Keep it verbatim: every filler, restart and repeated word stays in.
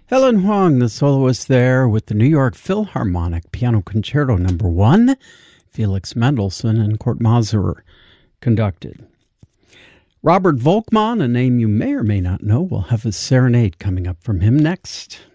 Helen Huang, the soloist there with the New York Philharmonic Piano Concerto Number One. Felix Mendelssohn and Kurt Masur conducted. Robert Volkmann, a name you may or may not know, will have a serenade coming up from him next.